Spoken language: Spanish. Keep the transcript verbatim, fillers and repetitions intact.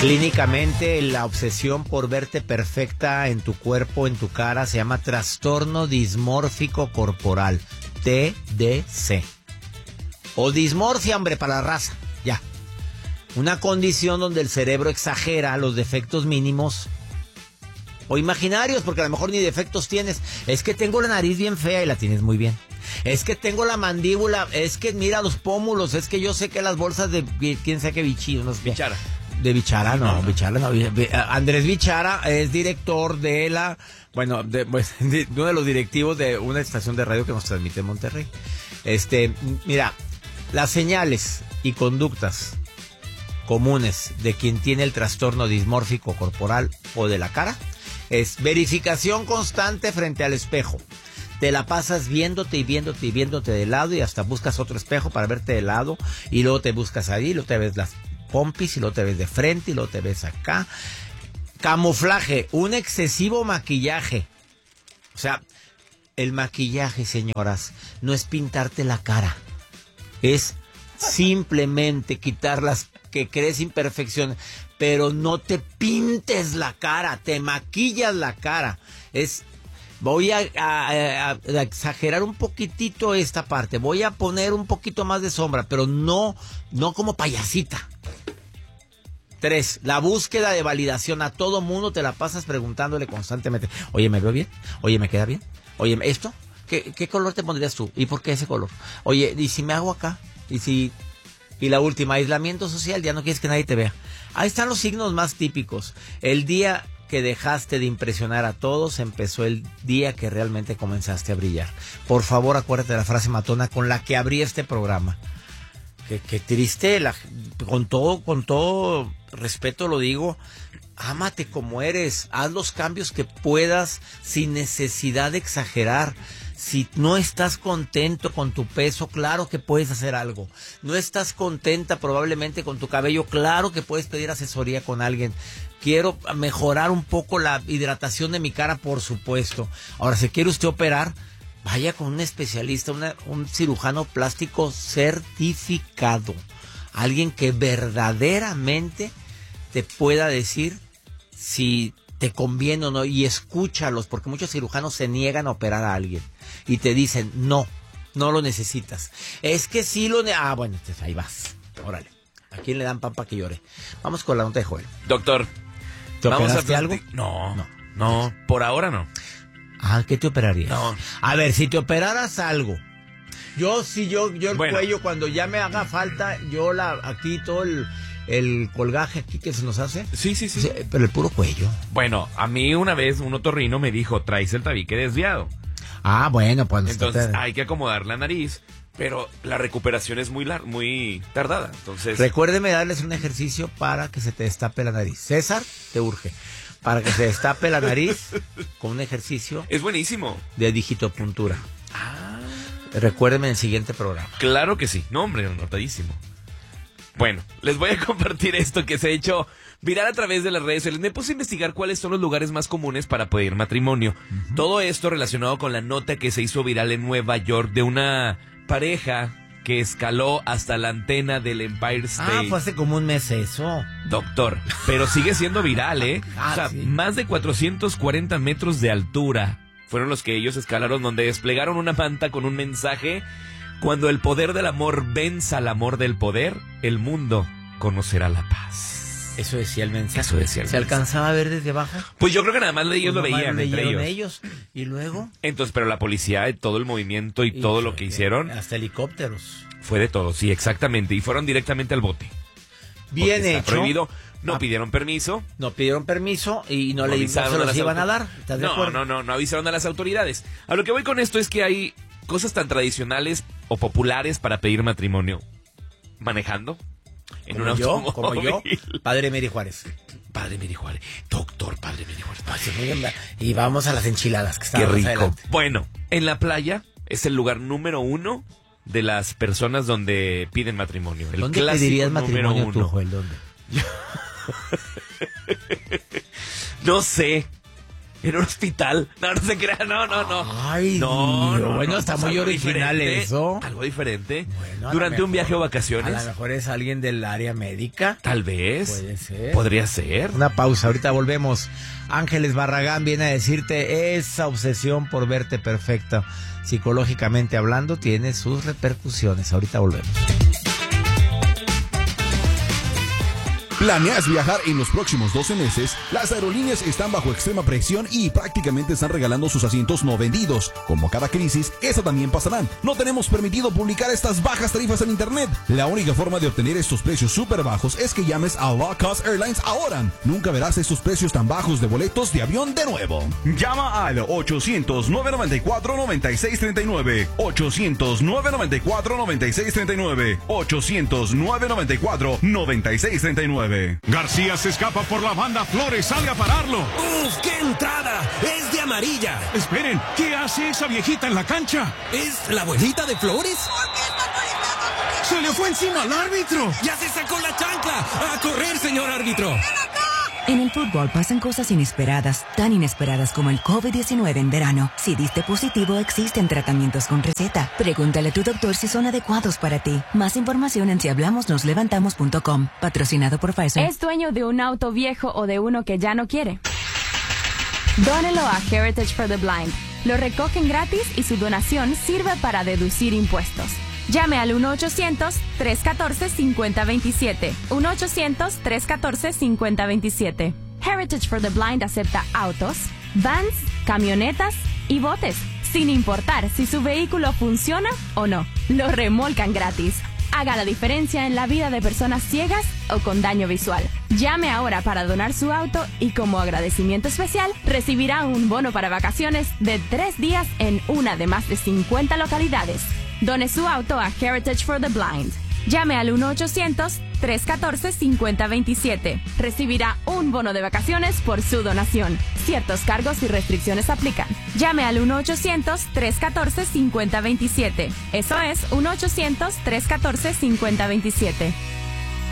Clínicamente, la obsesión por verte perfecta en tu cuerpo, en tu cara, se llama trastorno dismórfico corporal, T D C. O dismorfia, hombre, para la raza, ya. Una condición donde el cerebro exagera los defectos mínimos o imaginarios, porque a lo mejor ni defectos tienes. Es que tengo la nariz bien fea y la tienes muy bien. Es que tengo la mandíbula, es que mira los pómulos, es que yo sé que las bolsas de quién sabe qué bichillo, no sé. Bichara. De Bichara, no, no, no. Bichara no. Andrés Bichara es director de la, bueno, de, pues, de uno de los directivos de una estación de radio que nos transmite en Monterrey. Este, mira, las señales y conductas comunes de quien tiene el trastorno dismórfico corporal o de la cara es verificación constante frente al espejo. Te la pasas viéndote y viéndote y viéndote de lado y hasta buscas otro espejo para verte de lado y luego te buscas ahí y luego te ves las pompis y luego te ves de frente y luego te ves acá. Camuflaje, un excesivo maquillaje. O sea, el maquillaje, señoras, no es pintarte la cara. Es simplemente quitar las que crees imperfecciones, pero no te pintes la cara, te maquillas la cara. Es... Voy a, a, a, a exagerar un poquitito esta parte. Voy a poner un poquito más de sombra, pero no, no como payasita. Tres, la búsqueda de validación. A todo mundo te la pasas preguntándole constantemente. Oye, ¿me veo bien? Oye, ¿me queda bien? Oye, ¿esto? ¿Qué, qué color te pondrías tú? ¿Y por qué ese color? Oye, ¿y si me hago acá? ¿Y si...? Y la última, aislamiento social. Ya no quieres que nadie te vea. Ahí están los signos más típicos. El día que dejaste de impresionar a todos, empezó el día que realmente comenzaste a brillar. Por favor, acuérdate de la frase matona con la que abrí este programa. Qué, qué triste, la, con todo, con todo respeto lo digo, ámate como eres, haz los cambios que puedas sin necesidad de exagerar. Si no estás contento con tu peso, claro que puedes hacer algo. No estás contenta probablemente con tu cabello, claro que puedes pedir asesoría con alguien. Quiero mejorar un poco la hidratación de mi cara, por supuesto. Ahora, si quiere usted operar, vaya con un especialista, una, un cirujano plástico certificado. Alguien que verdaderamente te pueda decir si te conviene o no. Y escúchalos, porque muchos cirujanos se niegan a operar a alguien. Y te dicen, no, no lo necesitas. Es que sí lo... Ne- ah, bueno, entonces ahí vas. Órale. ¿A quién le dan pan para que llore? Vamos con la nota de Joel. Doctor, ¿te ¿vamos operaste a... algo? No, no, no, por ahora no. Ah, ¿qué te operarías? No. A ver, si te operaras algo. Yo, si yo, yo el bueno. cuello, cuando ya me haga falta, yo la, aquí todo el, el colgaje aquí que se nos hace. Sí, sí, sí. Sí, pero el puro cuello. Bueno, a mí una vez un otorrino me dijo, traes el tabique desviado. Ah, bueno, pues. Entonces te... hay que acomodar la nariz, pero la recuperación es muy lar- muy tardada. Entonces, recuérdeme darles un ejercicio para que se te destape la nariz. César, te urge. Para que se destape la nariz con un ejercicio. Es buenísimo. De digitopuntura. Ah. Recuérdeme en el siguiente programa. Claro que sí. No, hombre, notadísimo. Bueno, les voy a compartir esto que se ha hecho viral a través de las redes sociales. Me puse a investigar cuáles son los lugares más comunes para pedir matrimonio. Uh-huh. Todo esto relacionado con la nota que se hizo viral en Nueva York de una pareja que escaló hasta la antena del Empire State. Ah, fue hace como un mes eso. Doctor, pero sigue siendo viral, ¿eh? Ah, o sea, sí. Más de cuatrocientos cuarenta metros de altura fueron los que ellos escalaron, donde desplegaron una manta con un mensaje: cuando el poder del amor venza al amor del poder, el mundo conocerá la paz. Eso decía el mensaje. Eso decía el ¿Se mensaje. alcanzaba a ver desde abajo? Pues yo creo que nada más ellos Pues lo veían entre ellos. ellos. Y luego... Entonces, pero la policía, todo el movimiento y, y todo lo que hicieron... Hasta helicópteros. Fue de todo, sí, exactamente. Y fueron directamente al bote. Bien Porque hecho. Está prohibido. No ah, pidieron permiso. No pidieron permiso y no, no le no se los iban a dar. ¿Estás de no, acuerdo? no, no, no avisaron a las autoridades. A lo que voy con esto es que hay cosas tan tradicionales o populares para pedir matrimonio. Manejando. En como un yo, automóvil. como yo, Padre Mary Juárez. Padre Mary Juárez. Doctor Padre Mary Juárez. Padre. Y vamos a las enchiladas que están Qué más rico. adelante. Bueno, en la playa es el lugar número uno de las personas donde piden matrimonio. El ¿Dónde clásico pedirías número matrimonio uno. tú, Joel? ¿Dónde? No sé. en un hospital. No, no se crea, no, no, no. Ay, no, Dios, no, bueno, no, está pues muy algo original diferente, eso. Algo diferente. Bueno, Durante mejor, un viaje o a vacaciones. lo mejor es alguien del área médica. Tal vez. Puede ser. Podría ser. Una pausa, ahorita volvemos. Ángeles Barragán viene a decirte esa obsesión por verte perfecta, psicológicamente hablando, tiene sus repercusiones. Ahorita volvemos. ¿Planeas viajar en los próximos doce meses? Las aerolíneas están bajo extrema presión y prácticamente están regalando sus asientos no vendidos. Como cada crisis, esa también pasará. No tenemos permitido publicar estas bajas tarifas en internet. La única forma de obtener estos precios súper bajos es que llames a Low Cost Airlines ahora. Nunca verás estos precios tan bajos de boletos de avión de nuevo. Llama al ochocientos, nueve noventa y cuatro, noventa y seis treinta y nueve. ochocientos, nueve noventa y cuatro, noventa y seis treinta y nueve. ochocientos, nueve noventa y cuatro, noventa y seis treinta y nueve. García se escapa por la banda, Flores sale a pararlo. ¡Uf, qué entrada! ¡Es de amarilla! Esperen, ¿qué hace esa viejita en la cancha? ¿Es la abuelita de Flores? ¡Se le fue encima al árbitro! ¡Ya se sacó la chancla! ¡A correr, señor árbitro! En el fútbol pasan cosas inesperadas, tan inesperadas como el COVID diecinueve en verano. Si diste positivo, existen tratamientos con receta. Pregúntale a tu doctor si son adecuados para ti. Más información en si hablamos nos levantamos punto com. Patrocinado por Pfizer. ¿Es dueño de un auto viejo o de uno que ya no quiere? Dónelo a Heritage for the Blind. Lo recogen gratis y su donación sirve para deducir impuestos. Llame al uno ochocientos, tres catorce, cincuenta veintisiete. uno ochocientos, tres catorce, cincuenta veintisiete. Heritage for the Blind acepta autos, vans, camionetas y botes, sin importar si su vehículo funciona o no. Lo remolcan gratis. Haga la diferencia en la vida de personas ciegas o con daño visual. Llame ahora para donar su auto y como agradecimiento especial recibirá un bono para vacaciones de tres días en una de más de cincuenta localidades. Done su auto a Heritage for the Blind. Llame al uno ochocientos, tres catorce, cincuenta veintisiete. Recibirá un bono de vacaciones por su donación. Ciertos cargos y restricciones aplican. Llame al uno ochocientos, tres catorce, cincuenta veintisiete. Eso es uno ochocientos, tres catorce, cincuenta veintisiete.